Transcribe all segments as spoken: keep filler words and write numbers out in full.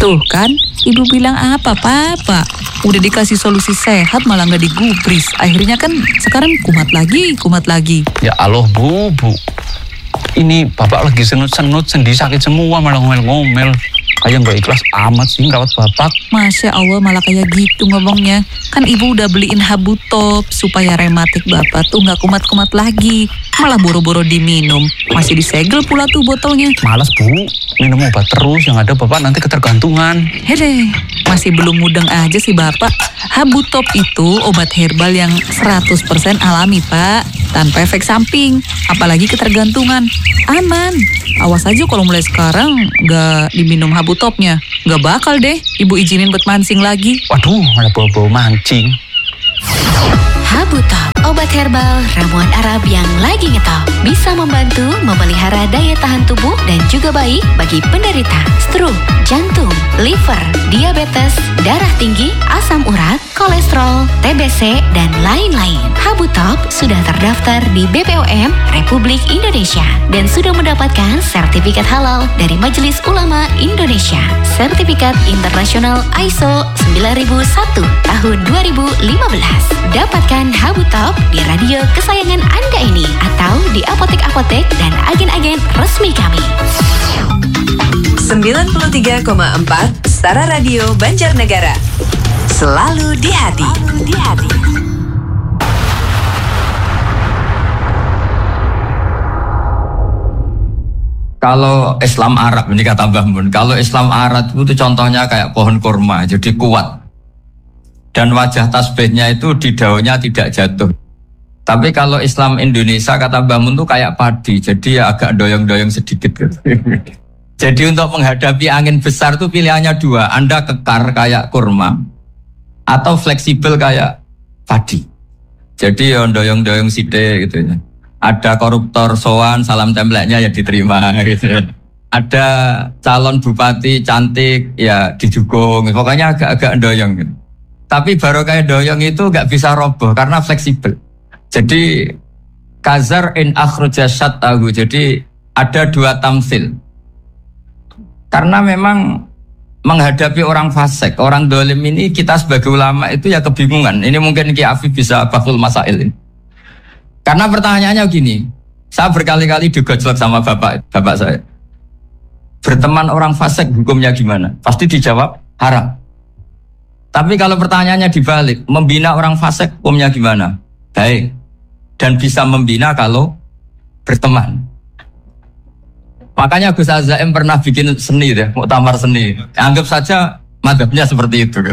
Tuh kan, ibu bilang apa, Papa? Udah dikasih solusi sehat malah nggak digubris. Akhirnya kan sekarang kumat lagi, kumat lagi. Ya Allah, Bu, Bu. Ini bapak lagi senut-senut, sendi sakit semua, malah ngomel-ngomel. Kayak nggak ikhlas amat sih ngerawat bapak. Masya Allah, malah kayak gitu ngomongnya. Kan ibu udah beliin Habu Top supaya rematik bapak tuh nggak kumat-kumat lagi. Malah boro-boro diminum. Masih disegel pula tuh botolnya. Malas, Bu. Minum obat terus, yang ada bapak nanti ketergantungan. Hele, masih belum mudeng aja sih bapak. Habu Top itu obat herbal yang seratus persen alami, Pak. Tanpa efek samping, apalagi ketergantungan. Aman. Awas aja kalau mulai sekarang nggak diminum Habu Topnya. Nggak bakal deh ibu izinin buat mancing lagi. Waduh, malah bau-bau mancing. Habu Top, obat herbal ramuan Arab yang lagi ngetop. Bisa membantu memelihara daya tahan tubuh dan juga baik bagi penderita stroke, jantung, liver, diabetes, darah tinggi, asam urat, kolesterol, T B C, dan lain-lain. Habu Top sudah terdaftar di B P O M Republik Indonesia dan sudah mendapatkan sertifikat halal dari Majelis Ulama Indonesia. Sertifikat internasional I S O sembilan ribu satu tahun dua ribu lima belas. Dapatkan Habu Top di radio kesayangan Anda ini atau di apotek-apotek dan agen-agen resmi kami. sembilan puluh tiga koma empat Setara Radio Banjarnegara. Selalu di hati. Selalu di hati. Kalau Islam Arab, ini kata Mbah Mun, kalau Islam Arab itu contohnya kayak pohon kurma, jadi kuat. Dan wajah tasbihnya itu di daunnya tidak jatuh. Tapi kalau Islam Indonesia, kata Mbah Mun itu kayak padi, jadi ya agak doyong-doyong sedikit gitu. Jadi untuk menghadapi angin besar itu pilihannya dua, Anda kekar kayak kurma, atau fleksibel kayak padi. Jadi ya doyong-doyong sidik gitu ya. Ada koruptor sowan, salam templeknya ya diterima gitu. Ada calon bupati cantik ya dijukung. Pokoknya agak-agak doyong gitu. Tapi baru kayak doyong itu gak bisa roboh karena fleksibel. Jadi kazar in akhraja syatahu. Jadi ada dua tamsil. Karena memang menghadapi orang fasik, orang dolim ini kita sebagai ulama itu ya kebingungan. Ini mungkin Ki Afif bisa bahul masail ini. Karena pertanyaannya gini, saya berkali-kali digojlok sama bapak, bapak saya. Berteman orang fasik hukumnya gimana? Pasti dijawab haram. Tapi kalau pertanyaannya dibalik, membina orang fasik hukumnya gimana? Baik. Dan bisa membina kalau berteman. Makanya Gus Azaim pernah bikin seni deh, muktamar seni. Anggap saja madhabnya seperti itu.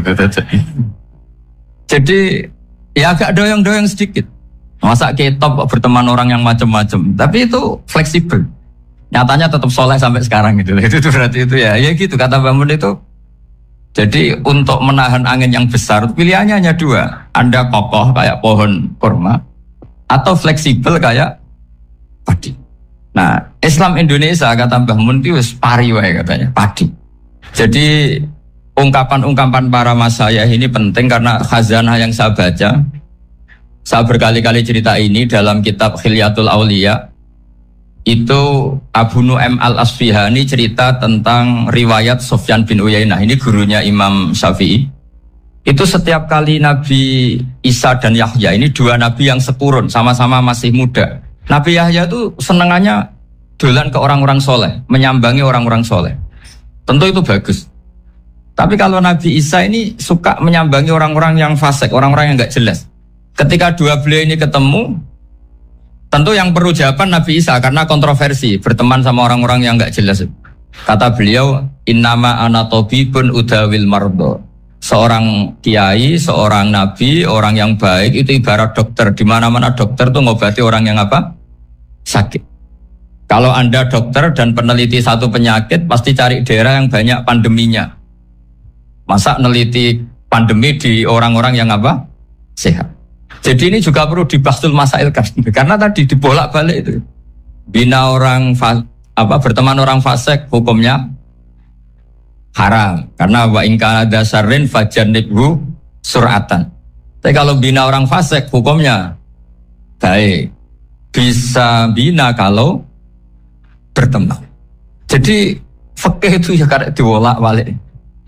Jadi ya agak doyong-doyong sedikit. Masa ketop berteman orang yang macam-macam. Tapi itu fleksibel. Nyatanya tetap soleh sampai sekarang gitu. Itu, itu berarti itu ya. Ya gitu kata Mbah Mun itu. Jadi untuk menahan angin yang besar pilihannya hanya dua. Anda kokoh kayak pohon kurma atau fleksibel kayak padi. Nah, Islam Indonesia kata Mbah Mun itu pari wae katanya, padi. Jadi ungkapan-ungkapan para masyayikh ini penting karena khazanah yang saya baca. Saya berkali-kali cerita ini dalam kitab Khilyatul Auliya. Itu Abu Nu'aim Al-Asfihani cerita tentang riwayat Sufyan bin Uyainah. Ini gurunya Imam Syafi'i. Itu setiap kali Nabi Isa dan Yahya, ini dua nabi yang sekurun, sama-sama masih muda. Nabi Yahya itu senengannya dolan ke orang-orang soleh, menyambangi orang-orang soleh. Tentu itu bagus. Tapi kalau Nabi Isa ini suka menyambangi orang-orang yang fasik, orang-orang yang gak jelas. Ketika dua beliau ini ketemu, tentu yang perlu jawaban Nabi Isa karena kontroversi berteman sama orang-orang yang nggak jelas. Kata beliau, innama ana tabibun udawil mardo. Seorang kiai, seorang nabi, orang yang baik itu ibarat dokter. Di mana-mana dokter tuh ngobati orang yang apa? Sakit. Kalau Anda dokter dan peneliti satu penyakit, pasti cari daerah yang banyak pandeminya. Masa neliti pandemi di orang-orang yang apa? Sehat. Jadi ini juga perlu dibahsul masailkan karena tadi dibolak-balik itu. Bina orang fa, apa berteman orang fasik hukumnya haram karena wa in kana dasarin fajanibhu suratan. Tapi kalau bina orang fasik hukumnya baik. Bisa bina kalau berteman. Jadi fikih itu ya karek dibolak-balik.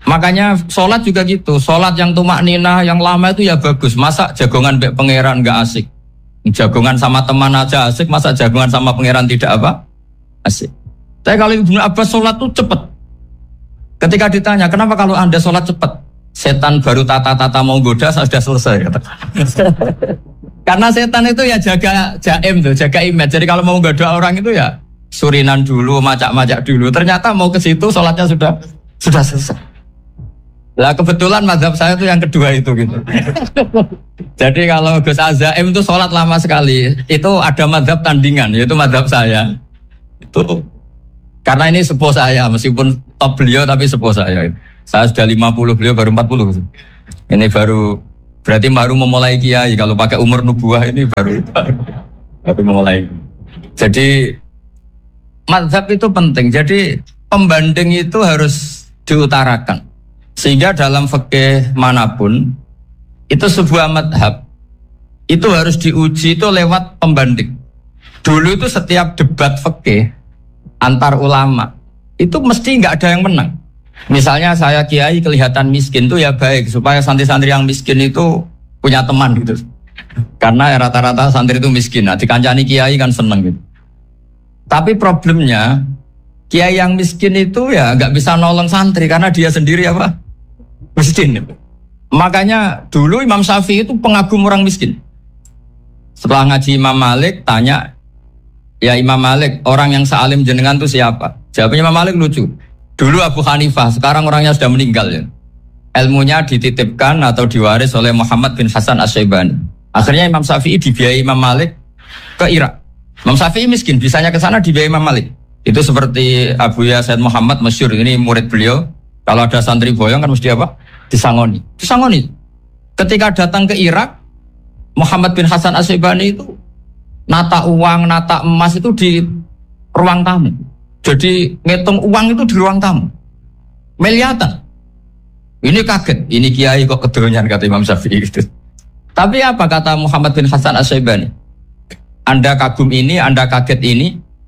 Makanya sholat juga gitu. Sholat yang tumak ninah, yang lama itu ya bagus. Masa jagongan mbek pangeran gak asik? Jagongan sama teman aja asik, masa jagongan sama pangeran tidak apa? Asik. Tapi kalau Ibnu Abbas sholat tuh cepet. Ketika ditanya, kenapa kalau anda sholat cepet? Setan baru tata-tata mau goda, sudah selesai. Kata. Karena setan itu ya jaga jaim tuh, jaga image. Jadi kalau mau goda orang itu ya surinan dulu, macak-macak dulu. Ternyata mau ke situ sholatnya sudah sudah selesai. Lah kebetulan mazhab saya itu yang kedua itu gitu. Jadi kalau Gus Azaim itu sholat lama sekali, itu ada mazhab tandingan, yaitu mazhab saya. Itu karena ini sepuh saya, meskipun top beliau tapi sepuh saya. Saya sudah lima puluh, beliau baru empat puluh. Ini baru berarti baru memulai kiai. Kalau pakai umur nubuah ini baru baru memulai. Jadi mazhab itu penting. Jadi pembanding itu harus diutarakan. Sehingga dalam fikih manapun itu sebuah madhab itu harus diuji itu lewat pembanding. Dulu itu setiap debat fikih antar ulama itu mesti nggak ada yang menang. Misalnya saya kiai kelihatan miskin tuh ya baik supaya santri-santri yang miskin itu punya teman gitu. Karena rata-rata santri itu miskin. Nah, dikancani kiai kan seneng gitu. Tapi problemnya kiai yang miskin itu ya nggak bisa nolong santri karena dia sendiri apa? Miskin. Makanya dulu Imam Syafi'i itu pengagum orang miskin. Setelah ngaji Imam Malik tanya, ya Imam Malik orang yang sealim jenengan itu siapa? Jawabnya Imam Malik lucu. Dulu Abu Hanifah, sekarang orangnya sudah meninggal ya. Ilmunya dititipkan atau diwaris oleh Muhammad bin Hasan Asy-Syaibani. Akhirnya Imam Syafi'i dibiayai Imam Malik ke Irak. Imam Syafi'i miskin, bisanya ke sana dibiayai Imam Malik. Itu seperti Abu Ya Said Muhammad masyhur, ini murid beliau. Kalau ada santri boyong kan mesti apa? Disangoni. Disangoni. Ketika datang ke Irak, Muhammad bin Hasan Asy-Syaibani itu nata uang, nata emas itu di ruang tamu. Jadi ngitung uang itu di ruang tamu. Miliatan. Ini kaget. Ini kiai kok keturunan kata Imam Syafi'i gitu. Tapi apa kata Muhammad bin Hasan Asy-Syaibani? Anda kagum ini, Anda kaget ini.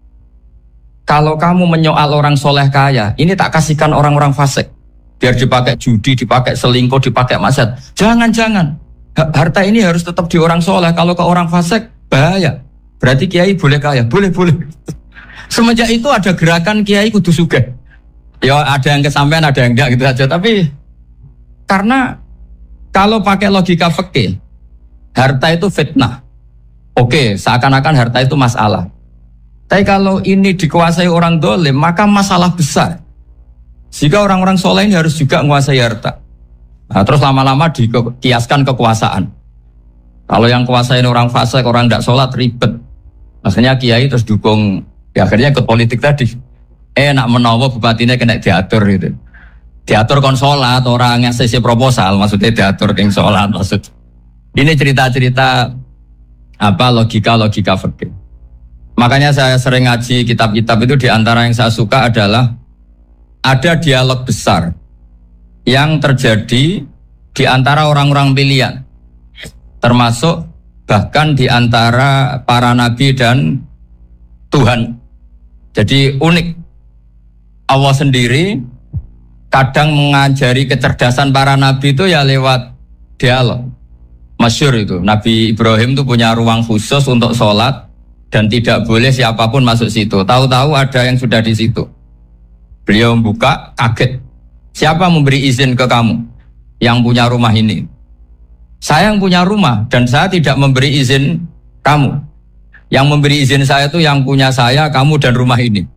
Kalau kamu menyoal orang soleh kaya, ini tak kasihkan orang-orang fasik. Biar dipakai judi, dipakai selingkuh, dipakai maksiat. Jangan-jangan. Harta ini harus tetap di orang soleh. Kalau ke orang fasik, bahaya. Berarti kiai boleh kaya. Boleh-boleh. Semenjak itu ada gerakan kiai kudu sugih. Ya ada yang kesampaian, ada yang enggak gitu saja. Tapi karena kalau pakai logika fikih, harta itu fitnah. Oke, seakan-akan harta itu masalah. Tapi kalau ini dikuasai orang dolim, maka masalah besar. Jika orang-orang soleh ini harus juga menguasai harta. Nah, terus lama-lama dikiaskan kekuasaan. Kalau yang kuasain orang fasik, orang tidak sholat, ribet. Maksudnya kiai terus dukung, ya akhirnya ikut politik tadi. Eh, nak menawa bupatinya kena diatur gitu. Diatur kon sholat, orang yang sesi proposal, maksudnya diatur yang sholat. Maksud. Ini cerita-cerita apa logika-logika fikih. Makanya saya sering ngaji kitab-kitab itu, di antara yang saya suka adalah ada dialog besar yang terjadi di antara orang-orang pilihan, termasuk bahkan di antara para nabi dan Tuhan. Jadi unik. Allah sendiri kadang mengajari kecerdasan para nabi itu ya lewat dialog. Masyhur itu, Nabi Ibrahim itu punya ruang khusus untuk sholat dan tidak boleh siapapun masuk situ. Tahu-tahu ada yang sudah di situ. Beliau membuka, kaget. Siapa memberi izin ke kamu yang punya rumah ini? Saya yang punya rumah dan saya tidak memberi izin kamu. Yang memberi izin saya itu yang punya saya, kamu dan rumah ini.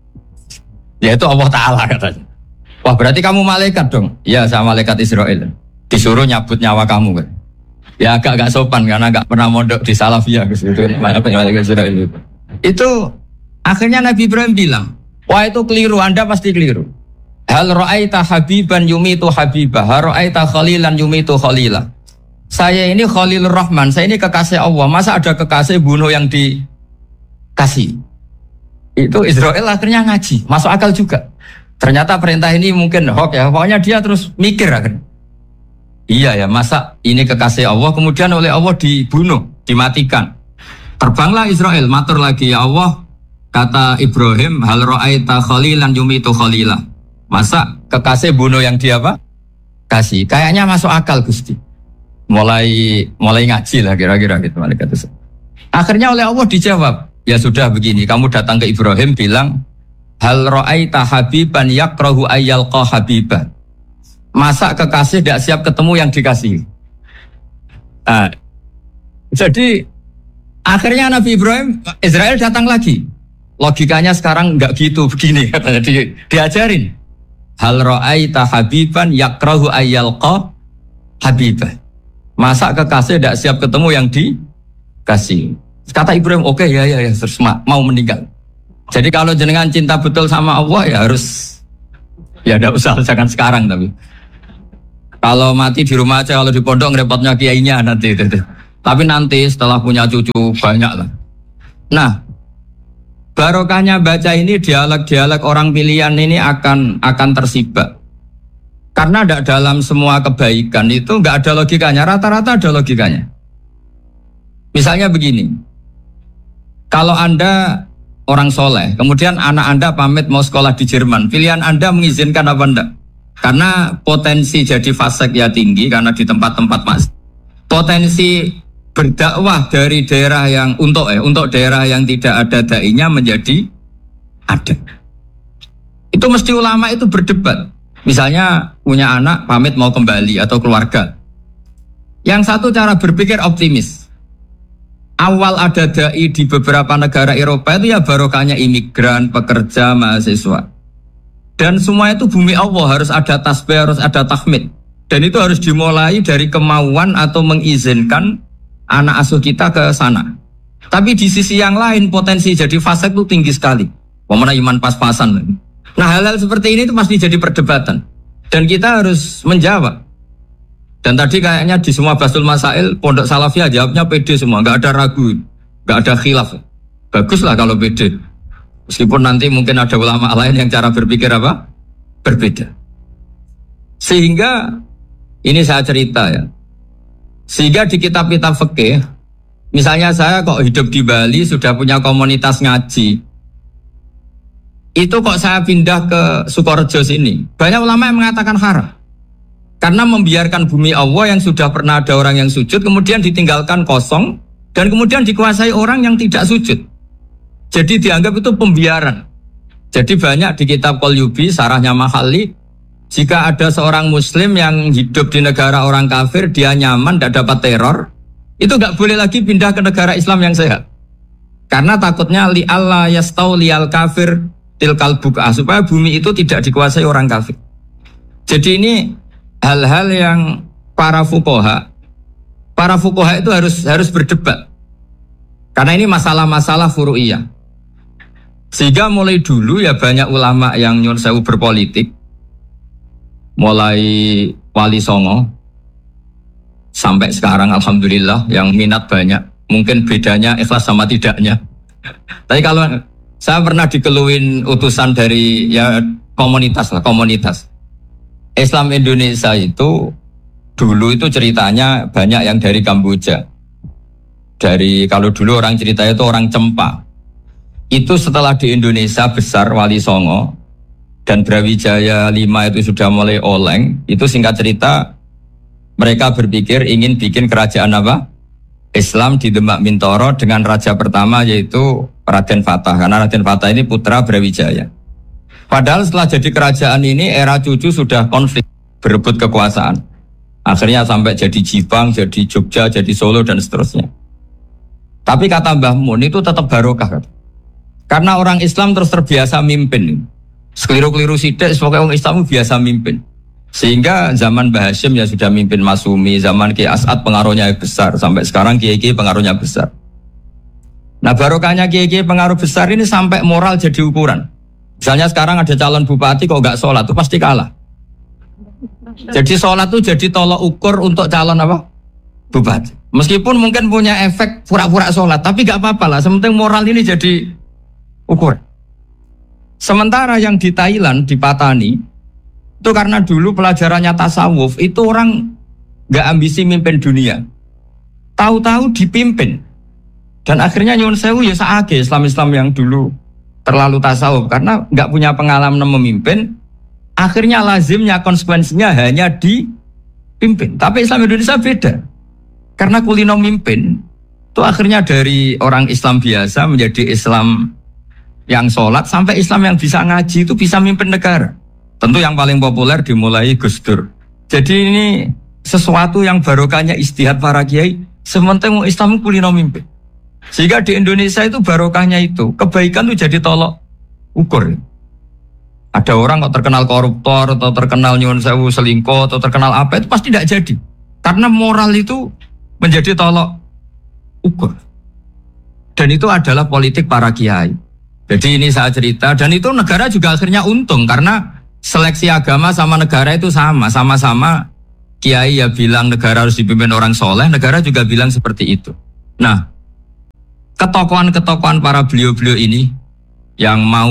Yaitu Allah Ta'ala katanya. Wah berarti kamu malaikat dong? Ya saya malaikat Israel. Disuruh nyabut nyawa kamu kan? Ya agak-agak sopan karena agak pernah mondok di Salafiyah gitu. Itu akhirnya Nabi Ibrahim bilang, wah itu keliru, Anda pasti keliru. Hal ra'aita habiban yumitu habibah, hal ra'aita khalilan yumitu khalilah. Saya ini Khalilur Rahman, saya ini kekasih Allah. Masa ada kekasih bunuh yang dikasih? Itu Israel akhirnya ngaji, masuk akal juga. Ternyata perintah ini mungkin hoax ya. Pokoknya dia terus mikir akhirnya. Iya ya, masa ini kekasih Allah kemudian oleh Allah dibunuh, dimatikan. Terbanglah Israel, matur lagi, ya Allah, kata Ibrahim, hal ra'aita khalilan yumitu khalilah. Masa kekasih bunuh yang dia apa? Kasih. Kayaknya masuk akal Gusti. Mulai mulai ngaji lah kira-kira gitu malaikat itu. Akhirnya oleh Allah dijawab, ya sudah begini, kamu datang ke Ibrahim bilang, hal ra'aita habiban yakrahu ayyalqa habiban. Masa kekasih tidak siap ketemu yang dikasih. Nah, jadi akhirnya Nabi Ibrahim, Israel datang lagi. Logikanya sekarang enggak gitu, begini katanya di, diajarin. Hal ra'aita habiban yakrahu ayyalqa habiban. Masa kekasih tidak siap ketemu yang dikasih. Kata Ibrahim, oke okay, ya ya ya terus mau meninggal. Jadi kalau jenengan cinta betul sama Allah ya harus, ya tidak usah jangan sekarang tapi. Kalau mati di rumah aja, kalau di pondok ngerepotnya kiainya nanti itu. Tapi nanti setelah punya cucu banyak lah. Nah, barokahnya baca ini dialog-dialog orang pilihan ini akan akan tersibak. Karena tidak dalam semua kebaikan itu nggak ada logikanya, rata-rata ada logikanya. Misalnya begini, kalau Anda orang soleh, kemudian anak Anda pamit mau sekolah di Jerman, pilihan Anda mengizinkan apa enggak? Karena potensi jadi fasik ya tinggi, karena di tempat-tempat mas. Potensi berdakwah dari daerah yang untuk eh untuk daerah yang tidak ada dai-nya menjadi ada. Itu mesti ulama itu berdebat. Misalnya punya anak pamit mau kembali atau keluarga. Yang satu cara berpikir optimis. Awal ada dai di beberapa negara Eropa itu ya barokahnya imigran, pekerja, mahasiswa. Dan semua itu bumi Allah, harus ada tasbih, harus ada tahmid. Dan itu harus dimulai dari kemauan atau mengizinkan anak asuh kita ke sana. Tapi di sisi yang lain potensi jadi fasik itu tinggi sekali. Pemana iman pas-pasan. Nah hal-hal seperti ini itu pasti jadi perdebatan. Dan kita harus menjawab. Dan tadi kayaknya di semua Basul Masail, Pondok Salafiyah jawabnya pede semua. Nggak ada ragu, nggak ada khilaf. Baguslah kalau pede. Meskipun nanti mungkin ada ulama lain yang cara berpikir apa? Berbeda. Sehingga, ini saya cerita ya. Sehingga di kitab-kitab fikih, misalnya saya kok hidup di Bali, sudah punya komunitas ngaji. Itu kok saya pindah ke Sukorejo sini. Banyak ulama yang mengatakan haram. Karena membiarkan bumi Allah yang sudah pernah ada orang yang sujud, kemudian ditinggalkan kosong, dan kemudian dikuasai orang yang tidak sujud. Jadi dianggap itu pembiaran. Jadi banyak di kitab Qalyubi, sarahnya Mahali, jika ada seorang muslim yang hidup di negara orang kafir, dia nyaman, tidak dapat teror, itu nggak boleh lagi pindah ke negara Islam yang sehat. Karena takutnya li Allah yastau liyal kafir tilkal buk'ah, supaya bumi itu tidak dikuasai orang kafir. Jadi ini hal-hal yang para fuqaha, para fuqaha itu harus harus berdebat. Karena ini masalah-masalah furu'iyah. Sehingga mulai dulu ya banyak ulama yang nyuwun sewu berpolitik. Mulai Wali Songo sampai sekarang alhamdulillah yang minat banyak. Mungkin bedanya ikhlas sama tidaknya. Tapi kalau saya pernah dikeluhin utusan dari ya komunitas lah, komunitas. Islam Indonesia itu dulu itu ceritanya banyak yang dari Kamboja. Dari kalau dulu orang ceritanya itu orang Cempa. Itu setelah di Indonesia besar Wali Songo dan Brawijaya lima itu sudah mulai oleng, itu singkat cerita mereka berpikir ingin bikin kerajaan apa? Islam di Demak Mintoro dengan raja pertama yaitu Raden Fatah, karena Raden Fatah ini putra Brawijaya. Padahal setelah jadi kerajaan ini era cucu sudah konflik, berebut kekuasaan. Akhirnya sampai jadi Jipang, jadi Jogja, jadi Solo dan seterusnya. Tapi kata Mbah Mun itu tetap barokah. Karena orang Islam terus terbiasa mimpin. Sekeliru-keliru sidik, pokoknya orang Islam biasa mimpin. Sehingga zaman Mbah Hashim ya sudah mimpin Masumi, zaman Ki As'ad pengaruhnya besar, sampai sekarang Kiai-Kiai pengaruhnya besar. Nah barokahnya Kiai-Kiai pengaruh besar ini sampai moral jadi ukuran. Misalnya sekarang ada calon bupati kok nggak sholat, itu pasti kalah. Jadi sholat itu jadi tolok ukur untuk calon apa? Bupati. Meskipun mungkin punya efek pura-pura sholat, tapi nggak apa-apa lah. Sementing moral ini jadi ukur. Sementara yang di Thailand, di Patani, itu karena dulu pelajarannya tasawuf, itu orang nggak ambisi mimpin dunia. Tahu-tahu dipimpin. Dan akhirnya nyuwun sewu ya saage Islam-Islam yang dulu terlalu tasawuf karena nggak punya pengalaman memimpin, akhirnya lazimnya konsekuensinya hanya dipimpin. Tapi Islam Indonesia beda. Karena kulino mimpin, itu akhirnya dari orang Islam biasa menjadi Islam yang sholat, sampai Islam yang bisa ngaji itu bisa mimpin negara. Tentu yang paling populer dimulai Gus Dur. Jadi ini sesuatu yang barokahnya ijtihad para kiai, sementing Islam kulino mimpin. Sehingga di Indonesia itu barokahnya itu, kebaikan itu jadi tolok ukur. Ada orang kok terkenal koruptor, atau terkenal nyuwun sewu selingkuh, atau terkenal apa, itu pasti tidak jadi. Karena moral itu menjadi tolok ukur. Dan itu adalah politik para kiai. Jadi ini saya cerita, dan itu negara juga akhirnya untung, karena seleksi agama sama negara itu sama. Sama-sama kiai ya bilang negara harus dipimpin orang soleh, negara juga bilang seperti itu. Nah, ketokohan-ketokohan para beliau-beliau ini yang mau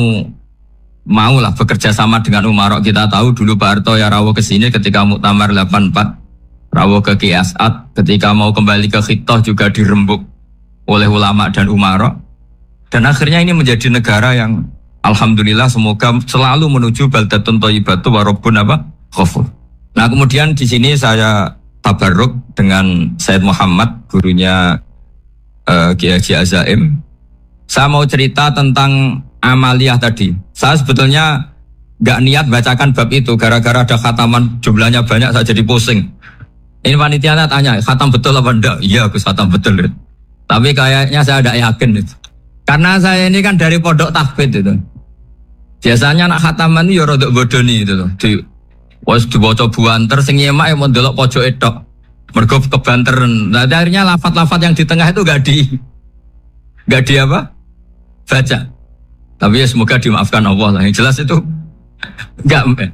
maulah bekerja sama dengan Umarok. Kita tahu dulu Pak Harto ya rawuh ke sini ketika Muktamar delapan puluh empat, rawuh ke Ki As'ad, ketika mau kembali ke Khitoh juga dirembuk oleh ulama dan Umarok. Dan akhirnya ini menjadi negara yang alhamdulillah semoga selalu menuju baldatun thayyibatu wa rabbun apa? Ghafur. Nah, kemudian di sini saya tabarruk dengan Said Muhammad, gurunya uh, Kiai Haji Azaim. Saya mau cerita tentang amaliyah tadi. Saya sebetulnya nggak niat bacakan bab itu, gara-gara ada khataman jumlahnya banyak saya jadi pusing. Ini panitianya tanya, khatam betul apa enggak? Iya, aku khatam betul. Gitu. Tapi kayaknya saya tidak yakin itu. Karena saya ini kan dari pondok tahfidz itu. Biasanya anak khataman itu ya rodok bodoni itu. Di wis dibaca buanter sing nyemak ya mau ndelok pojok etok. Mergo kebanteren. Nah, akhirnya lafaz-lafaz yang di tengah itu enggak di enggak di apa? Baca. Tapi ya semoga dimaafkan Allah lah. Yang jelas itu enggak.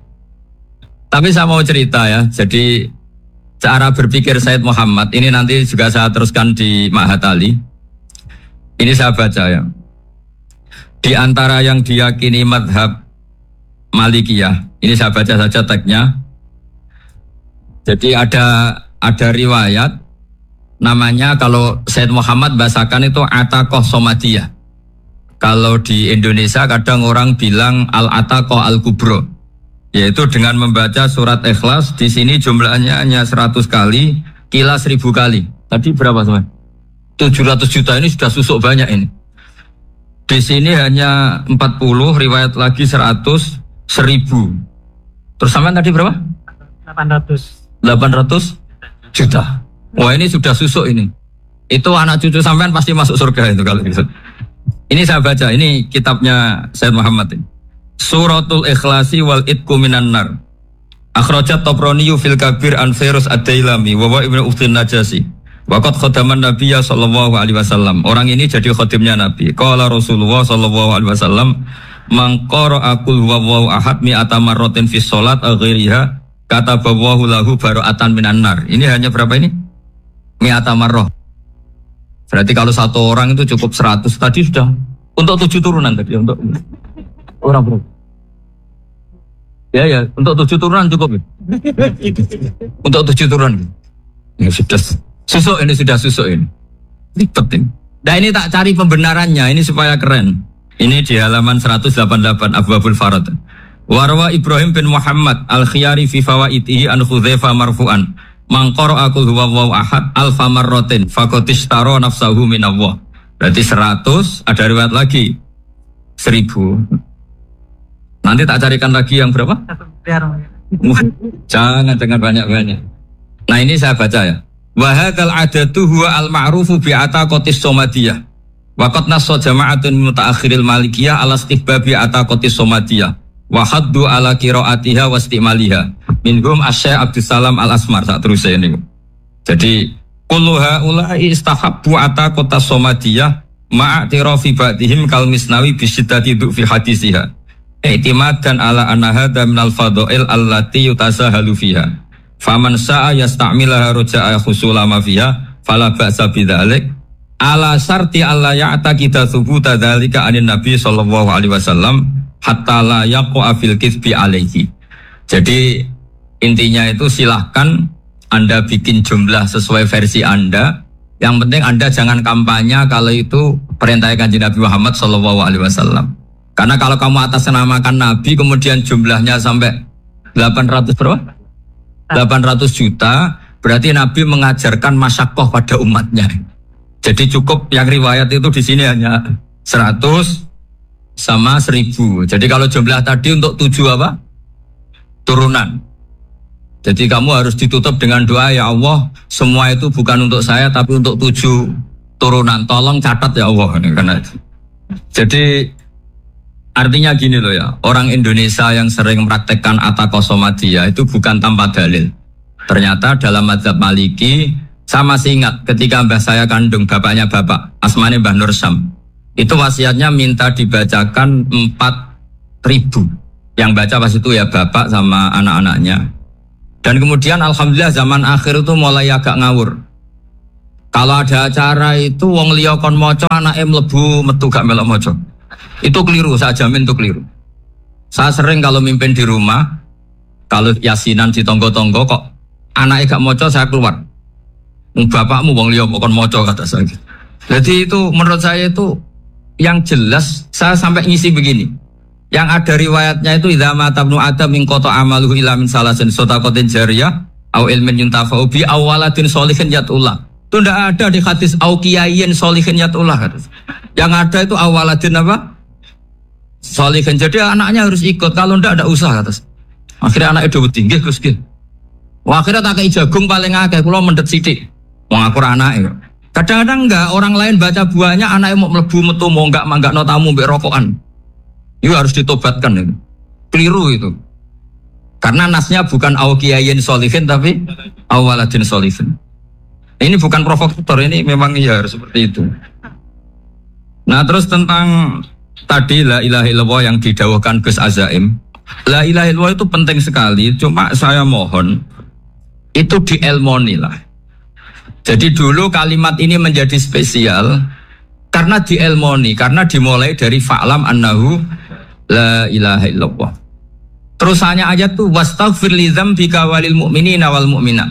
Tapi saya mau cerita ya. Jadi cara berpikir Said Muhammad ini nanti juga saya teruskan di Ma'had Ali. Ini saya baca ya. Di antara yang diyakini madhab Malikiyah, ini saya baca saja teksnya. Jadi ada ada riwayat namanya, kalau Said Muhammad bahasakan itu Ataqoh Somadiyah. Kalau di Indonesia kadang orang bilang Al-Ataqoh Al-Kubro, yaitu dengan membaca surat Ikhlas. Di sini jumlahnya hanya seratus kali, kila seribu kali. Tadi berapa teman? tujuh ratus juta, ini sudah susuk banyak ini. Di sini hanya empat puluh, riwayat lagi seratus, seribu. Terus sampai tadi berapa? delapan ratus juta. Wah, ini sudah susuk ini. Itu anak cucu sampean pasti masuk surga itu kalau gitu. Ini saya baca, ini kitabnya Said Muhammad ini. Suratul Ikhlasi wal Itqu minan nar. Akhrajat Tabrani fil Kabir an Firuz ad-Dailami wa wa Ibnu Uftin Najasi. Waqat khadaman Nabiyya sallallahu alaihi wasallam. Orang ini jadi khadimnya Nabi. Qala Rasulullah sallallahu alaihi wasallam, "Man qara'a qul huwallahu ahad mi'ata marratin fi shalat aw ghairiha, kataballahu lahu bara'atan minan nar." Ini hanya berapa ini? Mi'ata marrah. Berarti kalau satu orang itu cukup seratus. Tadi sudah untuk tujuh turunan tadi, untuk orang bro. Ya ya, untuk tujuh turunan cukup. Untuk tujuh turunan. Ya sudah. Susuk ini sudah susuk ini. Ribet ini. Nah ini tak cari pembenarannya, ini supaya keren. Ini di halaman seratus delapan puluh delapan Abwabul Farad. Warwa Ibrahim bin Muhammad al-Khiyari fi fawaitihi an Hudzaifah marfu'an. Man qara'a qul huwallahu ahad alfa marratin faqad ishtara nafsahu min Allah. Berarti seratus, ada riwayat lagi seribu. Nanti tak carikan lagi yang berapa? Jangan dengan banyak-banyak. Nah ini saya baca ya. Wa hadzal adatu huwa al-ma'rufu bi ataqatis somadiyah. Wa qad nassa jama'atun mutaakhiril malikiyah ala istihbabi ataqatis somadiyah. Wa haddu ala qiraatiha wa istimaliha. Minhum Asy-Syaikh Abdus Salam Al-Asmar saat terus ini. Jadi kullu haula'i istahabbu ataqatas somadiyah ma'atirafi ba'dihim kal Misnawi bi syiddati fi hadisiha. I'timadan ala anna hadza minal fadha'il allati yutasahalu fiha. Faman sa'a yasta'milaha roja'a khusula ma fiha fala ba'sa bidzalik ala syarti alla ya'taqida thubuta dzalika anin nabi sallallahu alaihi wasallam hatta la yaqa fil kitsbi alaihi. Jadi intinya itu silahkan Anda bikin jumlah sesuai versi Anda. Yang penting Anda jangan kampanye kalau itu perintah Kanjeng Nabi Muhammad sallallahu alaihi wasallam. Karena kalau kamu atas namakan Nabi kemudian jumlahnya sampai delapan ratus berapa? delapan ratus juta, berarti Nabi mengajarkan masyakoh pada umatnya. Jadi cukup yang riwayat itu di sini hanya seratus sama seribu. Jadi kalau jumlah tadi untuk tujuh apa? Turunan. Jadi kamu harus ditutup dengan doa, ya Allah, semua itu bukan untuk saya tapi untuk tujuh turunan. Tolong catat ya Allah. Karena jadi artinya gini loh ya, orang Indonesia yang sering mempraktekkan atakosomadiyah itu bukan tanpa dalil. Ternyata dalam mazhab Maliki, saya masih ingat ketika mbah saya kandung, bapaknya bapak, asmane Mbah Nur Syam, itu wasiatnya minta dibacakan empat ribu. Yang baca pas itu ya bapak sama anak-anaknya. Dan kemudian alhamdulillah zaman akhir itu mulai agak ngawur. Kalau ada acara itu wong liya kon maca anake mlebu metu gak melok maca. Itu keliru, saya jamin itu keliru. Saya sering kalau mimpin di rumah, kalau yasinan di tonggo-tonggo kok anaknya gak maca, saya keluar. Bapakmu wong liya kok kon maca kata saya. Jadi itu menurut saya itu yang jelas, saya sampai ngisi begini. Yang ada riwayatnya itu idza mata ibnu adam min qata amaluhu illa min salasin sadaqatin jariyah au ilmin yuntafa'u bi aw waladin sholihin yatullah. Itu tidak ada di hadis au kiyayin sholihin yatullah. Yang ada itu awaladin apa? Sholihin. Jadi anaknya harus ikut, kalau tidak ada usah atas. Akhirnya anaknya udah tinggi Gus Gil. Wah, akhirnya tak kei jagung paling akeh, kula mendet sithik. Wong aku anake. Kadang-kadang enggak, orang lain baca buahnya anaknya mau mlebu metu mau enggak manggakno tamu mbek rokokan. Itu harus ditobatkan itu. Keliru itu. Karena nasnya bukan au kiyayin sholihin tapi awaladin sholihin. Ini bukan provokator, ini memang ya harus seperti itu. Nah, terus tentang tadi la ilaha illallah yang didawahkan Gus Azaim. La ilaha illallah itu penting sekali, cuma saya mohon itu dielmoni lah. Jadi dulu kalimat ini menjadi spesial karena dielmoni, karena dimulai dari fa'lam annahu la ilaha illallah. Terusannya ayat tuh wastaghfir li dzambika walil mu'minina wal mu'minat.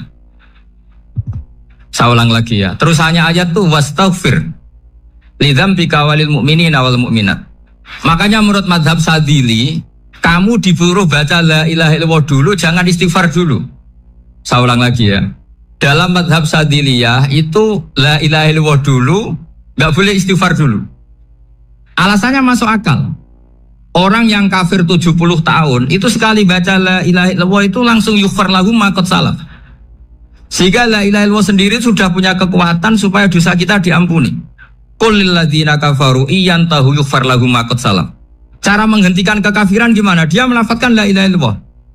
Saya ulang lagi ya. Terusannya ayat tuh wastaghfir li dzambika walil mu'minina wal mu'minat. Makanya menurut mazhab Sadili, kamu disuruh baca la ilaha illallah dulu, jangan istighfar dulu. Saya ulang lagi ya. Dalam mazhab Sadiliyah itu la ilaha illallah dulu, nggak boleh istighfar dulu. Alasannya masuk akal. Orang yang kafir tujuh puluh tahun itu sekali baca la ilaha illallah itu langsung yughfar lahu ma qad salaf. Sehingga la ilaha illallah sendiri sudah punya kekuatan supaya dosa kita diampuni. Qul lil ladzina kafaru iyantahu yughfar lahum ma qad salaf. Cara menghentikan kekafiran gimana? Dia melafadzkan la ilaha illallah.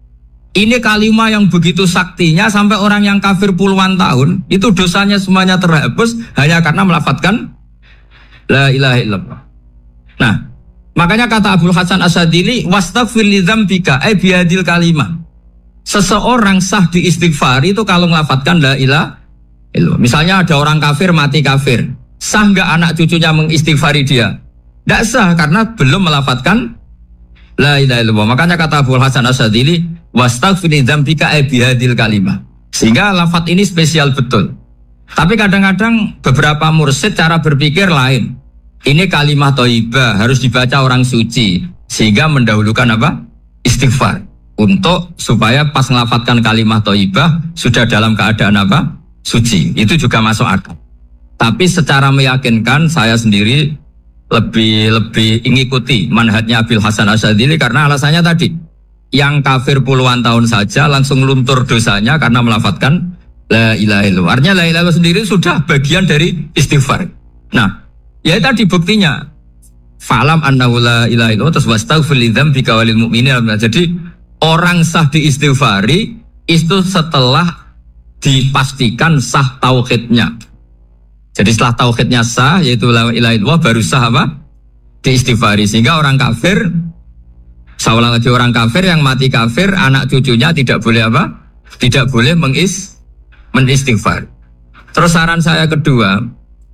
Ini kalimat yang begitu saktinya sampai orang yang kafir puluhan tahun itu dosanya semuanya terhapus hanya karena melafadzkan la ilaha illallah. Nah, makanya kata Abdul Hasan Asadili wastaghfir li dzambika ay bihadil kalimah. Seseorang sah di istighfar itu kalau melafadzkan la ilaha illallah. Misalnya ada orang kafir mati kafir, sah enggak anak cucunya mengistighfari dia? Tidak sah karena belum melafadzkan la ilaha illallah. Makanya kata Abdul Hasan Asadili wastaghfir li dzambika ay bihadil kalimah. Sehingga lafadz ini spesial betul. Tapi kadang-kadang beberapa mursyid cara berpikir lain. Ini kalimat thayyibah harus dibaca orang suci sehingga mendahulukan apa? Istighfar. Untuk supaya pas melafadzkan kalimat thayyibah sudah dalam keadaan apa? Suci. Itu juga masuk akal. Tapi secara meyakinkan saya sendiri lebih lebih mengikuti manhajnya Abil Hasan Asyadzili karena alasannya tadi yang kafir puluhan tahun saja langsung luntur dosanya karena melafadzkan la ilaha illallah. Artinya la ilaha illallah sendiri sudah bagian dari istighfar. Nah, ya tadi buktinya fa'lam annahu la ilaha illallah terus wastaghfir li dzambika walil mu'minin. Jadi orang sah diistighfari itu setelah dipastikan sah tauhidnya. Jadi setelah tauhidnya sah yaitu la ilaha illallah baru sah apa? Diistighfari. Sehingga orang kafir, seolah lagi orang kafir yang mati kafir, anak cucunya tidak boleh apa? Tidak boleh mengis menistighfar. Terus saran saya kedua,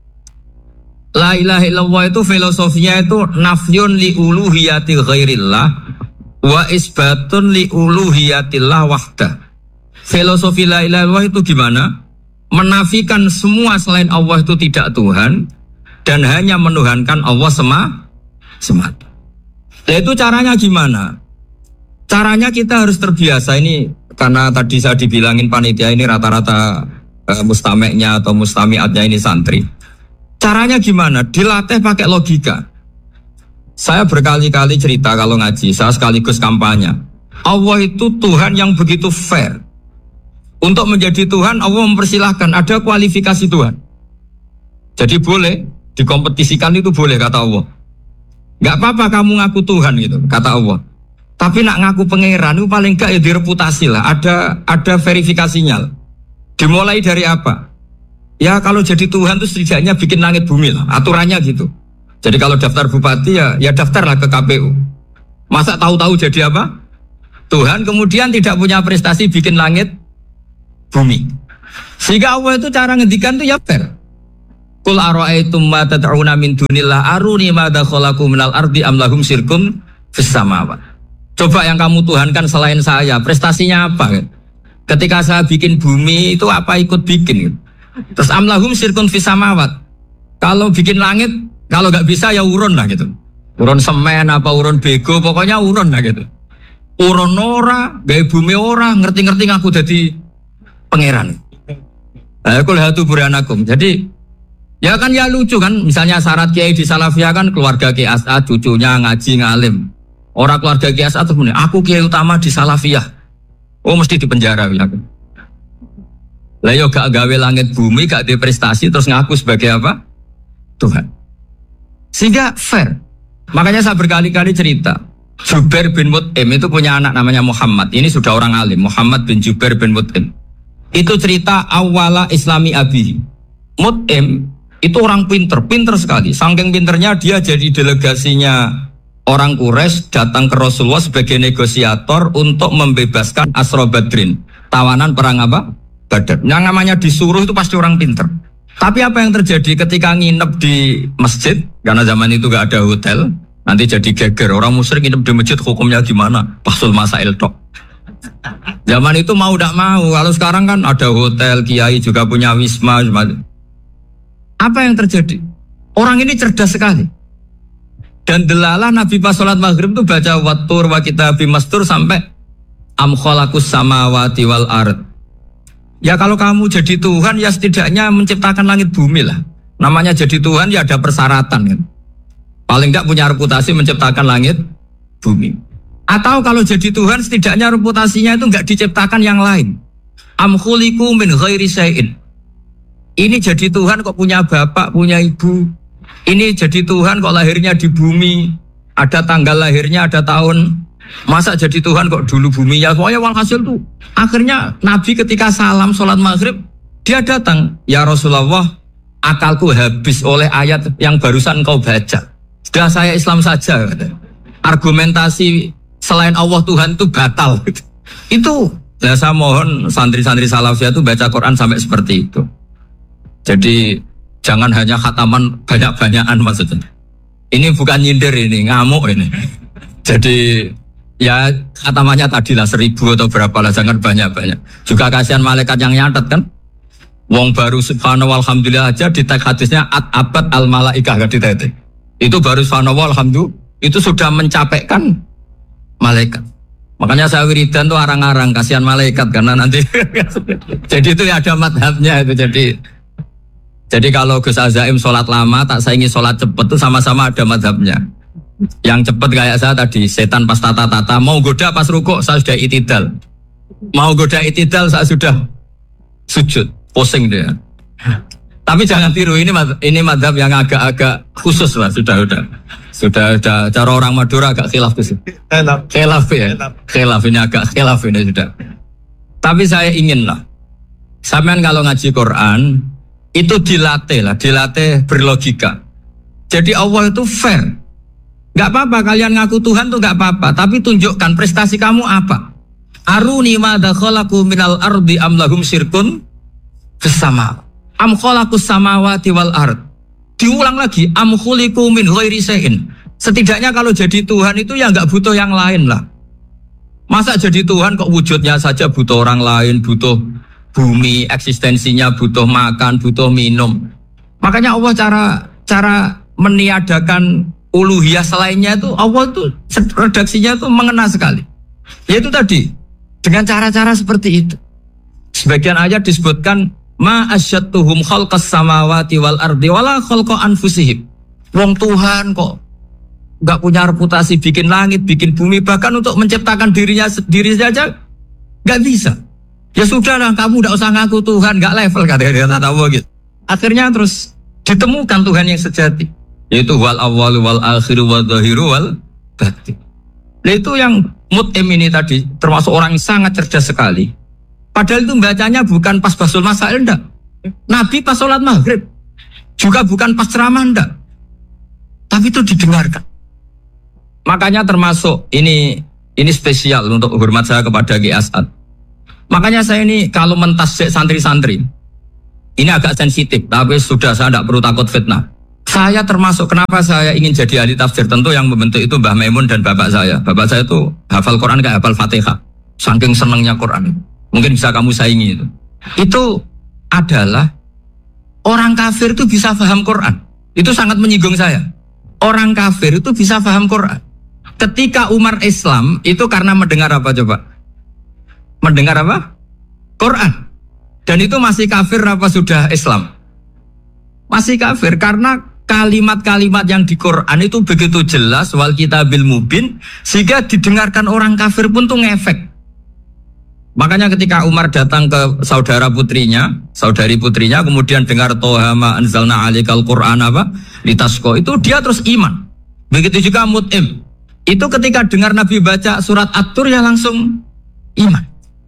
la ilaha illallah itu filosofinya itu nafyun li uluhiyati ghairillah wa isbatun li uluhiyatillah wahdah. Filosofi la ilaha illallah itu gimana? Menafikan semua selain Allah itu tidak Tuhan dan hanya menuhankan Allah semata. Nah, itu caranya gimana? Caranya kita harus terbiasa ini, karena tadi saya dibilangin panitia ini rata-rata uh, mustameknya atau mustamiatnya ini santri. Caranya gimana? Dilatih pakai logika. Saya berkali-kali cerita kalau ngaji, saya sekaligus kampanye. Allah itu Tuhan yang begitu fair. Untuk menjadi Tuhan, Allah mempersilahkan, ada kualifikasi Tuhan. Jadi boleh, dikompetisikan itu boleh, kata Allah. Gak apa-apa kamu ngaku Tuhan gitu, kata Allah. Tapi nak ngaku pangeran itu paling gak ya direputasi lah, ada ada verifikasinya. Dimulai dari apa? Ya kalau jadi Tuhan itu setidaknya bikin langit bumi lah, aturannya gitu. Jadi kalau daftar bupati ya, ya daftarlah ke K P U. Masa tahu-tahu jadi apa? Tuhan kemudian tidak punya prestasi bikin langit bumi. Sehingga Allah itu cara ngendikan itu ya fair. Qul ara'aytum ma tad'una min dunillah aruni madza khalaqu minal ardi am lahum syirkum fis samawat. Coba yang kamu tuhankan selain saya, prestasinya apa? Ketika saya bikin bumi itu apa ikut bikin? Terus am lahum syirkum fis samawat. Kalau bikin langit, kalau nggak bisa ya urun lah gitu. Urun semen apa urun bego, pokoknya urun lah gitu. Urun ora, gawe bumi ora, ngerti-ngerti ngaku jadi pangeran. Nah, kul hatu burhanakum. Jadi ya kan ya lucu kan, misalnya syarat kiai di Salafiyah kan keluarga Kiai As'ad, cucunya ngaji ngalim. Orang keluarga Kiai As'ad terus aku kiai utama di Salafiyah. Oh mesti di penjara ya. Lah yo gak gawe langit bumi, gak ada prestasi terus ngaku sebagai apa? Tuhan. Sehingga fair. Makanya saya berkali-kali cerita, Jubair bin Mut'im itu punya anak namanya Muhammad. Ini sudah orang alim, Muhammad bin Jubair bin Mut'im. Itu cerita awala Islami Abi. Mut'im itu orang pinter, pinter sekali. Saking pinternya dia jadi delegasinya orang Quraisy datang ke Rasulullah sebagai negosiator untuk membebaskan Asra Badrin, tawanan perang apa? Badar. Yang namanya disuruh itu pasti orang pinter. Tapi apa yang terjadi ketika nginep di masjid? Karena zaman itu gak ada hotel, nanti jadi geger. Orang musyrik nginep di masjid hukumnya gimana? Pasul masail tok. Zaman itu mau tidak mau. Kalau sekarang kan ada hotel, kiai juga punya wisma. Apa yang terjadi? Orang ini cerdas sekali. Dan delalah Nabi pas sholat maghrib itu baca wattur wa kitabi mastur sampai am khalaqus samawati wal ard. Ya kalau kamu jadi Tuhan ya setidaknya menciptakan langit bumi lah. Namanya jadi Tuhan ya ada persyaratan kan. Paling enggak punya reputasi menciptakan langit bumi. Atau kalau jadi Tuhan setidaknya reputasinya itu enggak diciptakan yang lain. Am khuliqu min ghairi syai'in. Ini jadi Tuhan kok punya bapak, punya ibu. Ini jadi Tuhan kok lahirnya di bumi. Ada tanggal lahirnya, ada tahun. Masa jadi Tuhan kok dulu buminya. Pokoknya walhasil tuh. Akhirnya Nabi ketika salam sholat maghrib, dia datang. Ya Rasulullah, akalku habis oleh ayat yang barusan kau baca. Sudah saya Islam saja. Argumentasi selain Allah Tuhan itu batal. Itu ya saya mohon santri-santri Salafiyah itu baca Quran sampai seperti itu. Jadi jangan hanya khataman banyak-banyakan maksudnya. Ini bukan nyindir ini, ngamuk ini. Jadi ya khatamannya tadilah seribu atau berapa lah, jangan banyak-banyak. Juga kasihan malaikat yang nyatet kan. Wong baru subhanallah alhamdulillah aja di teks hadisnya at abad al malaikah gak ditetek. Itu baru subhanallah alhamdulillah itu sudah mencapaikan malaikat. Makanya saya wiridan tuh arang-arang kasihan malaikat karena nanti jadi itu ya ada madhabnya itu jadi. Jadi kalau Gus Azaim sholat lama, tak saingi sholat cepet itu sama-sama ada madhabnya. Yang cepet kayak saya tadi, setan pas tata-tata, mau goda pas rukuk, saya sudah itidal. Mau goda itidal, saya sudah sujud, pusing dia. Tapi jangan tiru, ini ini madhab yang agak-agak khusus lah, sudah, sudah. Sudah, sudah, cara orang Madura agak khilaf tuh. Khilaf. Khilaf ya, khilaf ini agak khilaf ini sudah. Tapi saya ingin lah, sampean kalau ngaji Quran, itu dilatih lah, dilatih berlogika. Jadi Allah itu fair. Gak apa-apa kalian ngaku Tuhan tuh gak apa-apa, tapi tunjukkan prestasi kamu apa. Aruni madza khalaqu minal ardi am lahum syirkun fis sama. Am khalaqus samawati wal ard. Diulang lagi, am khuliqu min ghairi syai'in. Setidaknya kalau jadi Tuhan itu ya gak butuh yang lain lah. Masa jadi Tuhan kok wujudnya saja butuh orang lain, butuh bumi, eksistensinya butuh makan, butuh minum. Makanya Allah cara cara meniadakan uluhiyah selainnya itu Allah itu redaksinya itu mengena sekali. Yaitu tadi, dengan cara-cara seperti itu. Sebagian ayat disebutkan ma asyattuhum khalqas samawati wal ardi wala khalqa anfusihim. Wong Tuhan kok enggak punya reputasi bikin langit, bikin bumi, bahkan untuk menciptakan dirinya sendiri saja enggak bisa. Ya sudahlah, kamu enggak usah ngaku Tuhan, enggak level katanya dia tahu gitu. Akhirnya terus ditemukan Tuhan yang sejati, yaitu wal awwalu wal akhiru wal dhahiru wal batin. Nah, itu yang Mut'im ini tadi termasuk orang yang sangat cerdas sekali. Padahal itu bacanya bukan pas basul masail, enggak. Nabi pas sholat maghrib. Juga bukan pas ceramah, enggak. Tapi itu didengarkan. Makanya termasuk ini ini spesial untuk hormat saya kepada Ki As'ad. Makanya saya ini kalau mentasjik santri-santri, ini agak sensitif, tapi sudah saya tidak perlu takut fitnah. Saya termasuk kenapa saya ingin jadi ahli tafsir, tentu yang membentuk itu Mbah Maimun dan bapak saya. Bapak saya itu hafal Quran kayak hafal Fatihah. Saking senangnya Quran. Mungkin bisa kamu saingi itu. Itu adalah orang kafir itu bisa paham Quran. Itu sangat menyinggung saya. Orang kafir itu bisa paham Quran. Ketika Umar Islam itu karena mendengar apa coba? Mendengar apa? Quran. Dan itu masih kafir apa sudah Islam? Masih kafir karena kalimat-kalimat yang di Quran itu begitu jelas wal kitabil mubin sehingga didengarkan orang kafir pun tuh ngefek. Makanya ketika Umar datang ke saudara putrinya, saudari putrinya, kemudian dengar Toha ma anzalna alikal Qur'an apa? Litasko, itu dia terus iman. Begitu juga Mut'im. Itu ketika dengar Nabi baca surat At-Tur ya langsung iman.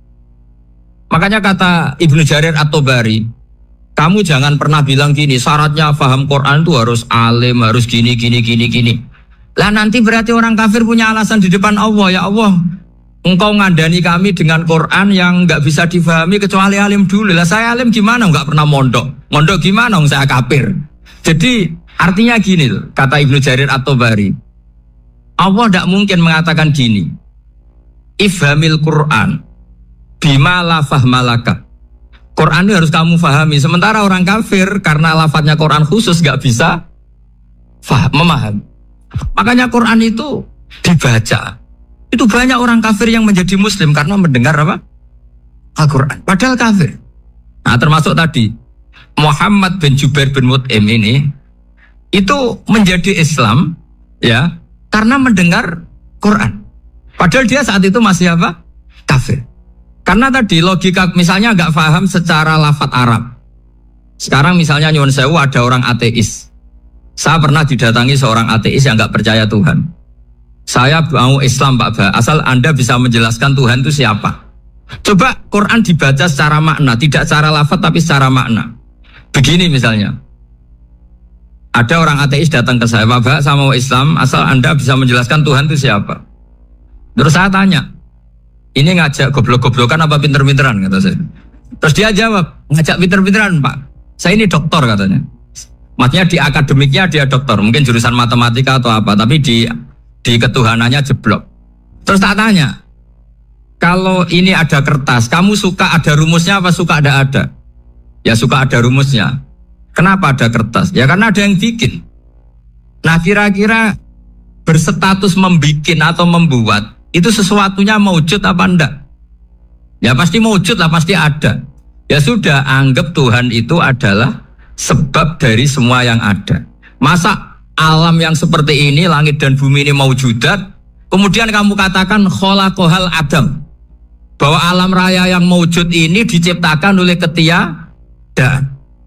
Makanya kata Ibnu Jarir At-Tabari, kamu jangan pernah bilang gini, syaratnya paham Quran itu harus alim, harus gini, gini, gini, gini. Lah nanti berarti orang kafir punya alasan di depan Allah, ya Allah, engkau ngandani kami dengan Quran yang nggak bisa difahami kecuali alim dulu. Lah saya alim gimana? Nggak pernah mondok. Mondok gimana? Saya kafir. Jadi artinya gini loh, kata Ibnu Jarir At-Tabari. Allah tidak mungkin mengatakan gini. Ifhamil Quran bima la fahmalaka. Quran itu harus kamu fahami. Sementara orang kafir karena lafadznya Quran khusus nggak bisa faham, memahami. Makanya Quran itu dibaca. Itu banyak orang kafir yang menjadi muslim karena mendengar apa? Al-Quran. Padahal kafir. Nah termasuk tadi Muhammad bin Jubair bin Mut'im ini itu menjadi Islam ya karena mendengar Quran. Padahal dia saat itu masih apa? Kafir. Karena tadi logika misalnya nggak paham secara lafadz Arab. Sekarang misalnya nyuwun sewu ada orang ateis. Saya pernah didatangi seorang ateis yang nggak percaya Tuhan. Saya mau Islam Pak Ba, asal Anda bisa menjelaskan Tuhan itu siapa. Coba Quran dibaca secara makna, tidak secara lafadz tapi secara makna. Begini misalnya, ada orang ateis datang ke saya, Pak Ba, saya mau Islam, asal Anda bisa menjelaskan Tuhan itu siapa. Terus saya tanya, ini ngajak goblok-goblokan apa pinter-pinteran, kata saya. Terus dia jawab, ngajak pinter-pinteran Pak, saya ini doktor katanya. Maksudnya di akademiknya dia doktor, mungkin jurusan matematika atau apa, tapi di di ketuhanannya jeblok. Terus tak tanya, kalau ini ada kertas, kamu suka ada rumusnya apa suka ada ada? Ya suka ada rumusnya. Kenapa ada kertas? Ya karena ada yang bikin. Nah kira-kira berstatus membikin atau membuat itu sesuatunya maujud apa enggak? Ya pasti maujud lah, pasti ada. Ya sudah, anggap Tuhan itu adalah sebab dari semua yang ada. Masa alam yang seperti ini, langit dan bumi ini maujudat, kemudian kamu katakan kholaqohal adam, bahwa alam raya yang maujud ini diciptakan oleh ketiadaan.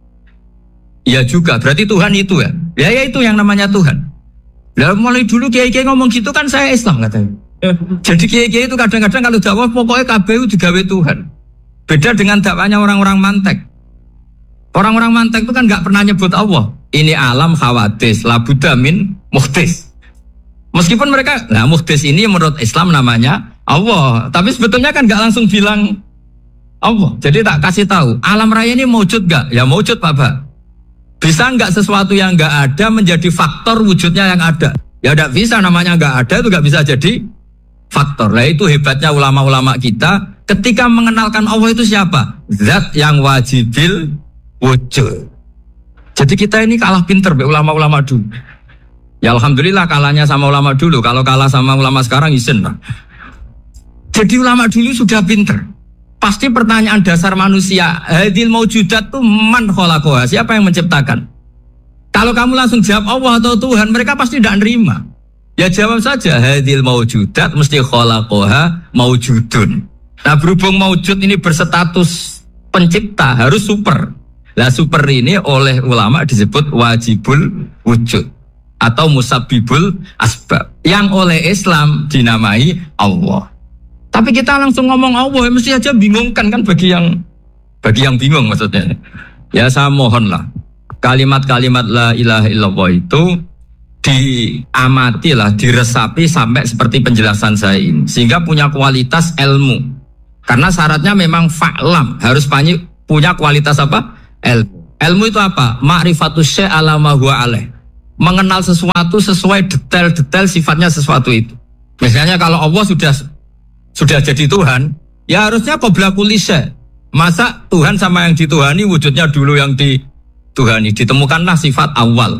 Ya juga, berarti Tuhan itu ya. Ya, ya itu yang namanya Tuhan. Lah mulai dulu kiai-kiai ngomong gitu kan saya Islam katanya. Jadi kiai-kiai itu kadang-kadang kalau dakwah pokoknya K B U digawe Tuhan. Beda dengan dakwahnya orang-orang mantek. Orang-orang mantek itu kan nggak pernah nyebut Allah. Ini alam khawatis, labudamin muhtis. Meskipun mereka, nah muhtis ini menurut Islam namanya Allah. Tapi sebetulnya kan nggak langsung bilang Allah. Jadi tak kasih tahu, alam raya ini mewujud nggak? Ya mewujud Pak Ba. Bisa nggak sesuatu yang nggak ada menjadi faktor wujudnya yang ada? Ya nggak bisa, namanya nggak ada itu nggak bisa jadi faktor. Nah itu hebatnya ulama-ulama kita. Ketika mengenalkan Allah itu siapa? Zat yang wajibil wujud. Jadi kita ini kalah pinter be ulama-ulama dulu. Ya alhamdulillah kalahnya sama ulama dulu. Kalau kalah sama ulama sekarang izin lah. Jadi ulama dulu sudah pinter. Pasti pertanyaan dasar manusia, hadil maujudat itu man khalaqaha, siapa yang menciptakan? Kalau kamu langsung jawab Allah atau Tuhan, mereka pasti tidak nerima. Ya jawab saja, hadil maujudat mesti khalaqaha maujudun. Nah berhubung maujud ini berstatus pencipta, harus super. Lah super ini oleh ulama disebut wajibul wujud atau musabbibul asbab, yang oleh Islam dinamai Allah. Tapi kita langsung ngomong Allah, mesti aja bingungkan kan bagi yang bagi yang bingung maksudnya. Ya saya mohonlah kalimat-kalimat la ilaha illallah itu diamatilah, diresapi sampai seperti penjelasan saya ini, sehingga punya kualitas ilmu. Karena syaratnya memang fa'lam, harus punya kualitas apa? Ilmu. Ilmu itu apa? Ma'rifatus syai' ala ma huwa alaih. Mengenal sesuatu sesuai detail-detail sifatnya sesuatu itu. Misalnya kalau Allah sudah sudah jadi Tuhan, ya harusnya qabla kulli syai'. Masa Tuhan sama yang dituhani wujudnya dulu yang dituhani? Ditemukanlah sifat awal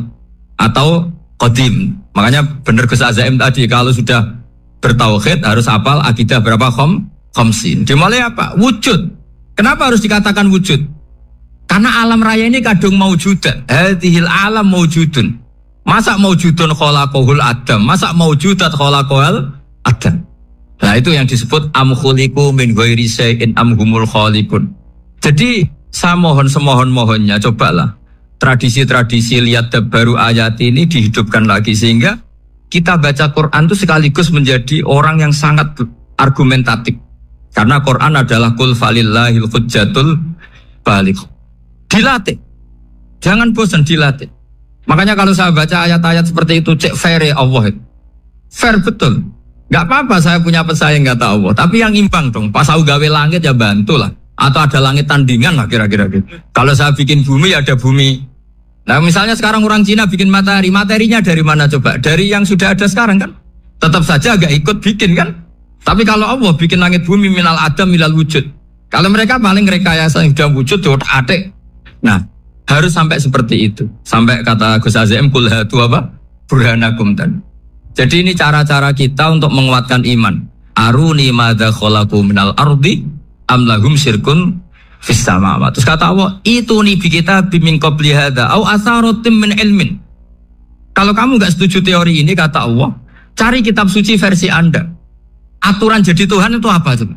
atau qadim. Makanya benar Gus Azaim tadi, kalau sudah bertauhid harus hafal akidah berapa khom? Khamsin. Dimulai apa? Wujud. Kenapa harus dikatakan wujud? Karena alam raya ini kadung maujudat. Hadhil alam maujudun. Masa maujudun khalaqahul adam? Masa maujudat khalaqahul adam? Nah itu yang disebut am khuliqu min ghairi syai'in am humul khaliqun. Jadi saya mohon semohon-mohonnya, cobalah tradisi-tradisi lihat baru ayat ini dihidupkan lagi, sehingga kita baca Quran itu sekaligus menjadi orang yang sangat argumentatif. Karena Quran adalah kul falillahil hujjatul baligh. Dilatih. Jangan bosan dilatih. Makanya kalau saya baca ayat-ayat seperti itu, cek fair Allah. Fair betul. Gak apa-apa saya punya pesaing kata Allah, tapi yang imbang dong. Pas aku gawe langit ya bantulah. Atau ada langit tandingan lah kira-kira gitu. Kalau saya bikin bumi ya ada bumi. Nah misalnya sekarang orang Cina bikin matahari, materinya dari mana coba? Dari yang sudah ada sekarang kan? Tetap saja agak ikut bikin kan? Tapi kalau Allah bikin langit bumi minal adam minal wujud. Kalau mereka paling rekayasa yang sudah wujud tuh atik. Nah harus sampai seperti itu. Sampai kata Gus Azim kul hatu apa? Burhanakum tadi. Jadi ini cara-cara kita untuk menguatkan iman. Aruni madza khalaqu minal ardi am lahum syirkun fis samawati. Terus kata Allah, itu nih bi kitab min qabli hadza au asaratim min ilmin. Kalau kamu enggak setuju teori ini kata Allah, cari kitab suci versi Anda. Aturan jadi Tuhan itu apa coba?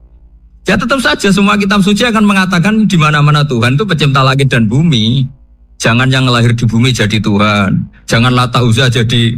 Ya tetap saja semua kitab suci akan mengatakan di mana-mana Tuhan itu pencipta langit dan bumi. Jangan yang lahir di bumi jadi Tuhan. Jangan Lata Uzza jadi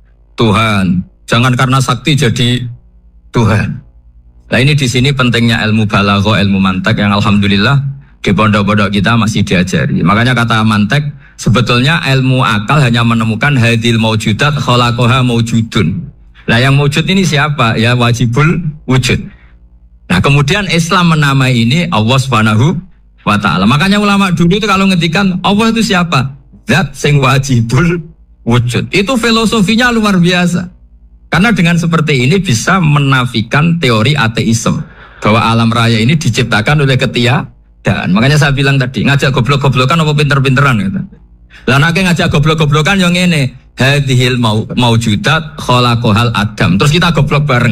Tuhan, jangan karena sakti jadi Tuhan. Nah ini di sini pentingnya ilmu balaghah, ilmu mantek yang alhamdulillah di pondok-pondok kita masih diajari. Makanya kata mantek sebetulnya ilmu akal hanya menemukan hadil maujudat khalaqaha maujudun. Nah yang maujud ini siapa? Ya wajibul wujud. Nah kemudian Islam menamai ini Allah Subhanahu wa ta'ala. Makanya ulama dulu itu kalau ngetikan Allah itu siapa? Zat sing wajibul wujud. Itu filosofinya luar biasa. Karena dengan seperti ini bisa menafikan teori ateisme bahwa alam raya ini diciptakan oleh ketiadaan. Makanya saya bilang tadi, ngajak goblok-goblokan apa pinter-pinteran gitu. Lah nek ngajak goblok-goblokan yang ngene, hadhil maujudat khalaqahal adam. Terus kita goblok bareng.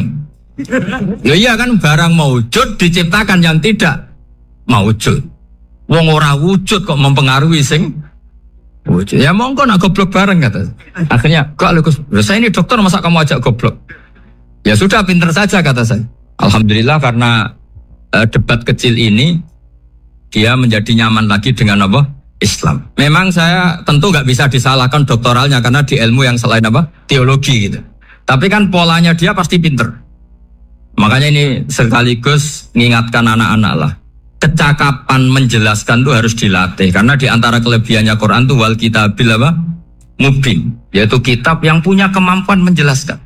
Ya iya kan barang maujud diciptakan yang tidak maujud. Wong ora wujud kok mempengaruhi sing wujud. Ya monggo nak goblok bareng kata. Akhirnya, kok Gus, saya ini dokter masa kamu ajak goblok? Ya sudah pinter saja kata saya. Alhamdulillah karena uh, debat kecil ini dia menjadi nyaman lagi dengan apa? Islam. Memang saya tentu nggak bisa disalahkan doktoralnya karena di ilmu yang selain apa? Teologi gitu. Tapi kan polanya dia pasti pinter. Makanya ini sekaligus mengingatkan anak-anak lah. Kecakapan menjelaskan itu harus dilatih karena di antara kelebihannya Quran itu wal kitabil apa? Mubin, yaitu kitab yang punya kemampuan menjelaskan.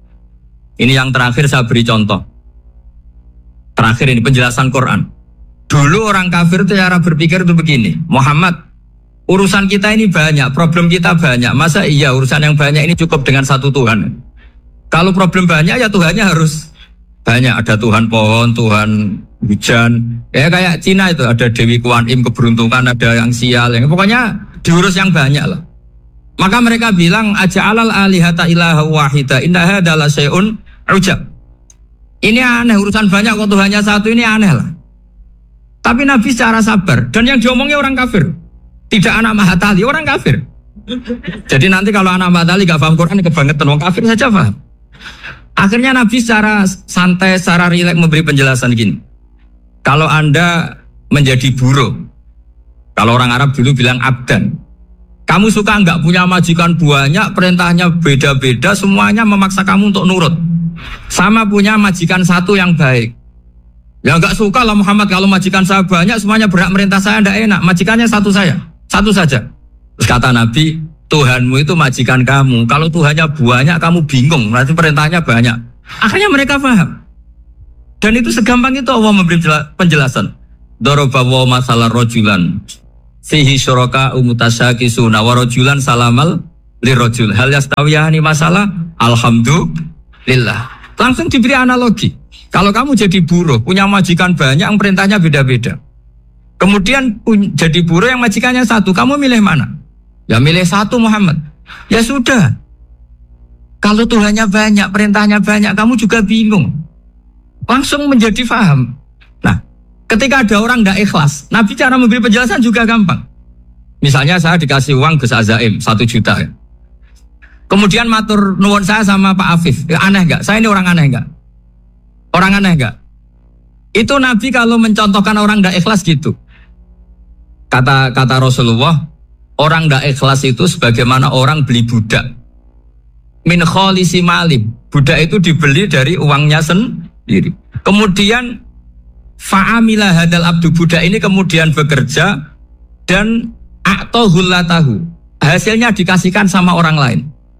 Ini yang terakhir saya beri contoh. Terakhir ini penjelasan Quran. Dulu orang kafir itu cara berpikir itu begini, Muhammad, urusan kita ini banyak, problem kita banyak. Masa iya urusan yang banyak ini cukup dengan satu Tuhan? Kalau problem banyak ya Tuhannya harus banyak. Ada Tuhan pohon, Tuhan hujan. Ya kayak Cina itu ada Dewi Kuan Im keberuntungan, ada yang sial, yang pokoknya diurus yang banyak lah. Maka mereka bilang aja'alal alihata ilaha wahida inna hadza la syai'un ujab. Ini aneh, urusan banyak kok Tuhannya satu, ini aneh lah. Tapi Nabi secara sabar, dan yang diomongnya orang kafir. Tidak anak Mahatali, orang kafir. Jadi nanti kalau anak Mahatali gak paham Quran, kebangetan, orang kafir saja paham. Akhirnya Nabi secara santai, secara rileks memberi penjelasan gini. Kalau Anda menjadi buruh, kalau orang Arab dulu bilang abdan, kamu suka nggak punya majikan banyak, perintahnya beda-beda, semuanya memaksa kamu untuk nurut. Sama punya majikan satu yang baik. Ya nggak suka lah Muhammad, kalau majikan saya banyak, semuanya berhak merintah saya, nggak enak. Majikannya satu saya, satu saja. Terus kata Nabi, Tuhanmu itu majikan kamu. Kalau Tuhannya banyak, kamu bingung. Berarti perintahnya banyak. Akhirnya mereka paham. Dan itu segampang itu Allah memberi penjelasan. Dorobawa masalah rojulan. Fihi syuraka umutasyakisuna wa rojulan salamal lirojul. Hal yastawiyahani masalah. Alhamdulillah. Langsung diberi analogi. Kalau kamu jadi buruh, punya majikan banyak, yang perintahnya beda-beda. Kemudian jadi buruh yang majikannya satu. Kamu milih mana? Ya milih satu Muhammad. Ya sudah. Kalau Tuhannya banyak, perintahnya banyak, kamu juga bingung. Langsung menjadi faham. Nah, ketika ada orang tidak ikhlas, Nabi cara memberi penjelasan juga gampang. Misalnya saya dikasih uang Gus Azaim, satu juta. Ya. Kemudian matur nuwun saya sama Pak Afif. Ya, aneh enggak? Saya ini orang aneh enggak? Orang aneh enggak? Itu Nabi kalau mencontohkan orang tidak ikhlas gitu. Kata kata Rasulullah, orang tidak ikhlas itu sebagaimana orang beli budak. Min kholisi malim. Budak itu dibeli dari uangnya sendiri. Kemudian fa'amila hadal abdu, budak ini kemudian bekerja dan a'tohullatahu. Hasilnya dikasihkan sama orang lain.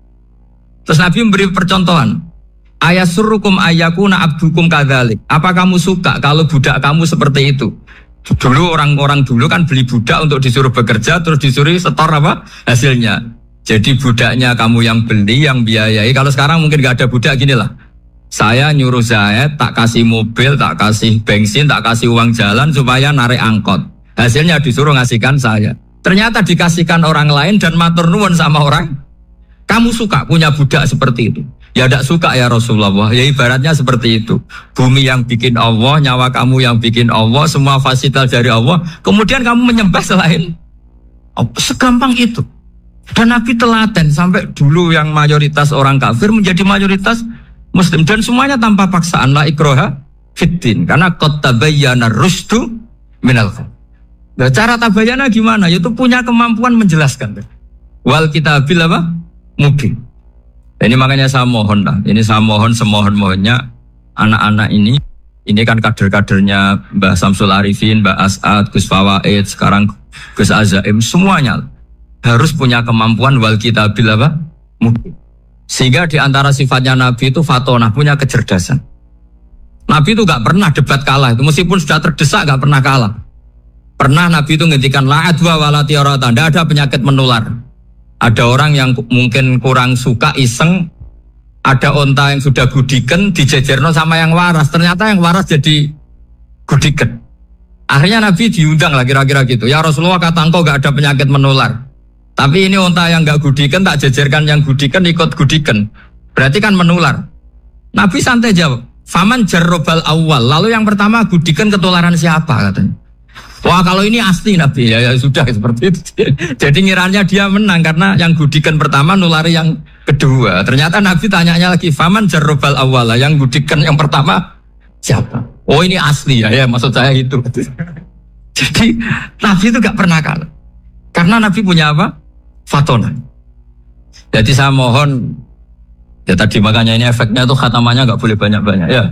Terus Nabi memberi percontohan. Ayasurrukum ayyakuna abdukum kadzalik. Apa kamu suka kalau budak kamu seperti itu? Dulu orang-orang dulu kan beli budak untuk disuruh bekerja, terus disuruh setor apa hasilnya. Jadi budaknya kamu yang beli, yang biayai. Kalau sekarang mungkin gak ada budak, gini lah. Saya nyuruh Zaid, tak kasih mobil, tak kasih bensin, tak kasih uang jalan supaya narik angkot. Hasilnya disuruh ngasihkan saya. Ternyata dikasihkan orang lain dan matur nuwun sama orang. Kamu suka punya budak seperti itu? Ya tidak suka ya Rasulullah. Ya ibaratnya seperti itu. Bumi yang bikin Allah, nyawa kamu yang bikin Allah, semua fasilitas dari Allah. Kemudian kamu menyembah selain Allah. Segampang itu. Dan Nabi telaten sampai dulu yang mayoritas orang kafir menjadi mayoritas Muslim. Dan semuanya tanpa paksaan. La ikroha fiddin. Karena qad tabayyana rusdu minal ghayy. Nah, cara tabayyana gimana? Yaitu punya kemampuan menjelaskan. Wal kitabil apa? Mungkin. Ini makanya saya mohon lah, ini saya mohon semohon-mohonnya anak-anak ini, ini kan kader-kadernya Mbah Samsul Arifin, Mbah As'ad, Gus Fawaid, sekarang Gus Azaim, semuanya harus punya kemampuan wal kitabil apa? Mungkin. Sehingga di antara sifatnya Nabi itu fatonah, punya kecerdasan. Nabi itu gak pernah debat kalah, itu meskipun sudah terdesak gak pernah kalah. Pernah Nabi itu ngendikan la'adwa walatiaratan, tidak ada penyakit menular. Ada orang yang mungkin kurang suka iseng, ada onta yang sudah gudiken dijejerno sama yang waras, ternyata yang waras jadi gudiken. Akhirnya Nabi diundang lah kira-kira gitu. Ya Rasulullah, kata engkau gak ada penyakit menular, tapi ini onta yang gak gudiken tak jejerkan yang gudiken ikut gudiken, berarti kan menular. Nabi santai jawab, faman jarrobal awal, lalu yang pertama gudiken ketularan siapa katanya. Wah kalau ini asli Nabi, ya, ya sudah seperti itu. Jadi ngiranya dia menang karena yang gudikan pertama nulari yang kedua. Ternyata Nabi tanyanya lagi, faman jarrobal awala, yang gudikan yang pertama siapa? Oh ini asli ya, ya maksud saya itu. Jadi Nabi itu gak pernah kalah. Karena Nabi punya apa? Fatona. Jadi saya mohon, ya tadi makanya ini efeknya tuh khatamannya gak boleh banyak-banyak ya.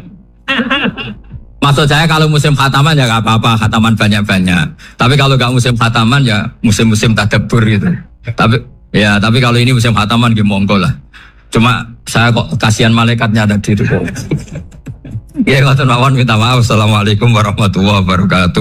Maksud saya kalau musim khataman ya gak apa-apa, khataman banyak-banyak. Tapi kalau gak musim khataman ya musim-musim tadabbur gitu. Tapi ya tapi kalau ini musim khataman ya monggo lah. Cuma saya kok kasihan malaikatnya ada di itu. Ya ngoten mawon, minta maaf. Assalamualaikum warahmatullahi wabarakatuh.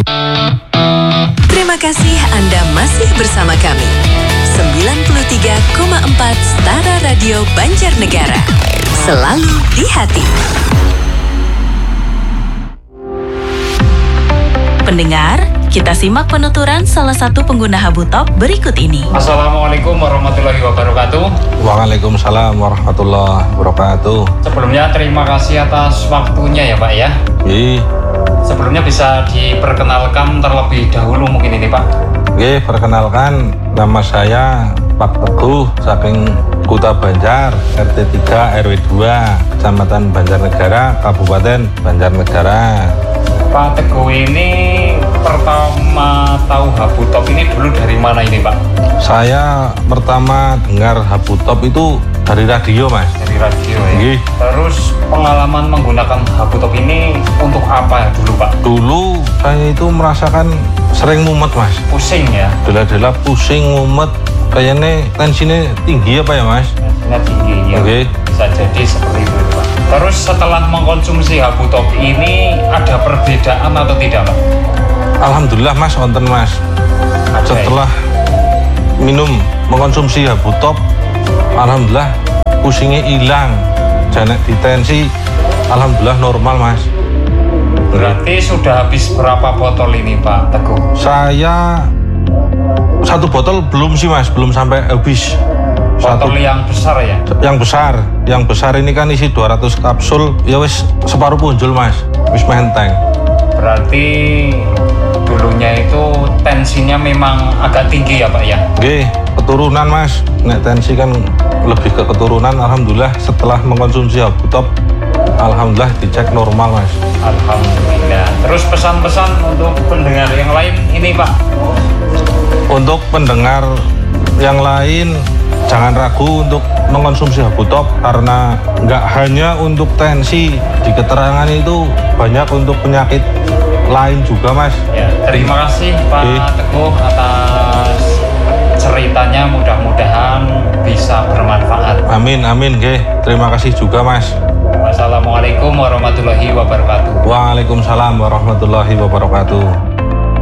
Terima kasih Anda masih bersama kami. sembilan puluh tiga koma empat Stara Radio Banjarnegara. Selalu di hati. Pendengar, Kita simak penuturan salah satu pengguna Habutop berikut ini. Assalamualaikum warahmatullahi wabarakatuh. Waalaikumsalam warahmatullahi wabarakatuh. Sebelumnya terima kasih atas waktunya ya Pak ya. Oke, Sebelumnya bisa diperkenalkan terlebih dahulu mungkin ini Pak. Oke, perkenalkan nama saya Pak Teguh saking Kuta Banjar, R T tiga R W dua, Kecamatan Banjarnegara, Kabupaten Banjarnegara. Pak Teguh ini pertama tahu Habutop ini dulu dari mana ini Pak? Saya pertama dengar Habutop itu dari radio, Mas. Dari radio ya. Oke. Terus pengalaman menggunakan Habutop ini untuk apa ya dulu Pak? Dulu saya itu merasakan sering mumet, Mas. Pusing ya? Dela-dela pusing, mumet. Kayaknya tensinya tinggi apa ya, Mas? Tensinya tinggi ya. Oke. Bisa jadi seperti itu Pak. Terus setelah mengkonsumsi Habutop ini ada perbedaan atau tidak Pak? Alhamdulillah, Mas, wonten, Mas. Ada, Setelah minum mengkonsumsi Habutop, alhamdulillah pusingnya hilang. Janek ditensi, alhamdulillah normal, Mas. Berarti sudah habis berapa botol ini Pak Teguh? Saya satu botol belum sih, Mas, belum sampai habis. Botol yang besar ya? Yang besar, yang besar ini kan isi dua ratus kapsul, ya wis separuh punjul, Mas. Wis menteng. Berarti dulunya itu tensinya memang agak tinggi ya Pak ya? Oke, keturunan, Mas. Nek tensi kan lebih ke keturunan. Alhamdulillah setelah mengkonsumsi Habutop, alhamdulillah dicek normal, Mas. Alhamdulillah. Terus pesan-pesan untuk pendengar yang lain ini Pak? Untuk pendengar yang lain, jangan ragu untuk mengkonsumsi Habutop karena nggak hanya untuk tensi. Di keterangan itu banyak untuk penyakit lain juga, Mas. Ya, terima kasih Pak Oke. Teguh atas ceritanya, mudah-mudahan bisa bermanfaat. Amin, amin, oke. Terima kasih juga, Mas. Wassalamualaikum warahmatullahi wabarakatuh. Waalaikumsalam warahmatullahi wabarakatuh.